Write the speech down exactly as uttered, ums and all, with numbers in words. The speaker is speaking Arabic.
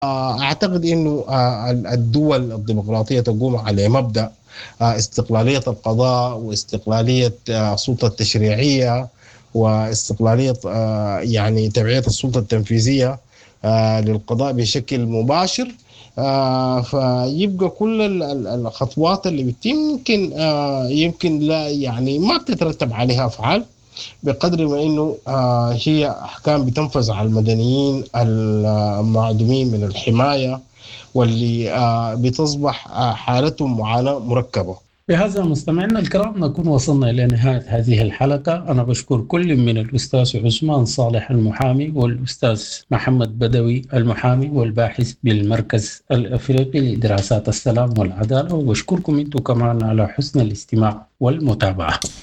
أعتقد أنه الدول الديمقراطية تقوم على مبدأ استقلالية القضاء واستقلالية السلطة التشريعية واستقلالية يعني تبعية السلطة التنفيذية للقضاء بشكل مباشر. فيبقى كل الخطوات اللي بتتم يمكن يمكن لا يعني ما بتترتب عليها أفعال، بقدر ما انه آه هي احكام بتنفذ على المدنيين المعدومين من الحمايه، واللي آه بتصبح آه حالتهم معاناه مركبه. بهذا مستمعينا الكرام نكون وصلنا إلى نهاية هذه الحلقة. أنا بشكر كل من الأستاذ عثمان صالح المحامي والأستاذ محمد بدوي المحامي والباحث بالمركز الأفريقي لدراسات السلام والعدالة، وبشكركم أنتم كمان على حسن الاستماع والمتابعة.